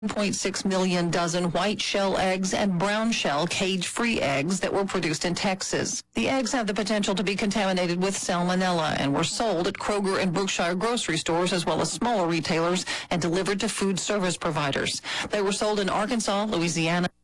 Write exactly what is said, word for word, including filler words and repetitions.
one point six million dozen white shell eggs and brown shell cage-free eggs that were produced in Texas. The eggs have the potential to be contaminated with salmonella and were sold at Kroger and Brookshire grocery stores as well as smaller retailers and delivered to food service providers. They were sold in Arkansas, Louisiana,